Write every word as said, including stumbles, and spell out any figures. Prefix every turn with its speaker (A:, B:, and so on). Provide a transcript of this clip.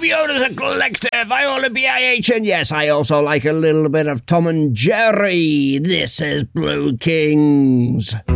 A: Yoda the Collector, Viola B I H, and yes, I also like a little bit of Tom and Jerry. This is Blue Kings.